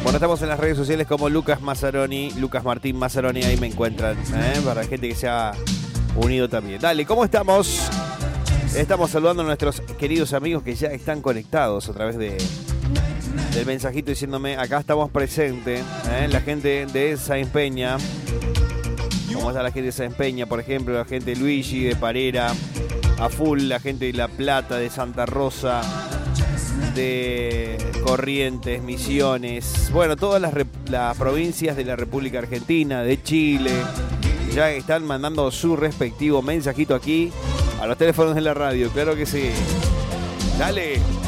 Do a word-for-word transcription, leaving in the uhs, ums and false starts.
Bueno, estamos en las redes sociales como Lucas Mazzaroni, Lucas Martín Mazzaroni, ahí me encuentran, ¿eh? Para la gente que se ha unido también. Dale, ¿cómo estamos? Estamos saludando a nuestros queridos amigos que ya están conectados a través de, del mensajito diciéndome, acá estamos presentes, ¿eh? La gente de Sáenz Peña. ¿Cómo está la gente de Sáenz Peña, por ejemplo? La gente de Luigi, de Parera, a full, la gente de La Plata, de Santa Rosa, de Corrientes, Misiones, bueno, todas las, las provincias de la República Argentina, de Chile, ya están mandando su respectivo mensajito aquí a los teléfonos de la radio, claro que sí. Dale.